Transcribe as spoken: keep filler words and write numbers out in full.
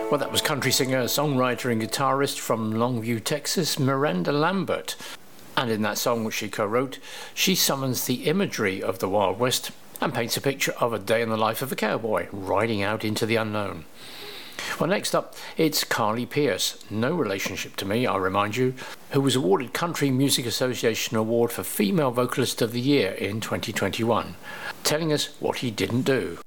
Well, that was country singer, songwriter and guitarist from Longview, Texas, Miranda Lambert. And in that song, which she co-wrote, she summons the imagery of the Wild West and paints a picture of a day in the life of a cowboy riding out into the unknown. Well, next up, it's Carly Pearce, no relationship to me, I remind you, who was awarded Country Music Association Award for Female Vocalist of the Year in twenty twenty-one, telling us what he didn't do.